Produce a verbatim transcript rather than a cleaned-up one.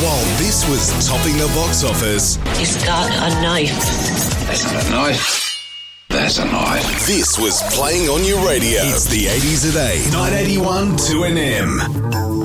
While this was topping the box office, He's got a knife. That's not a knife. That's a knife. this was playing on your radio. It's the eighties at eight. nine eighty-one two N M.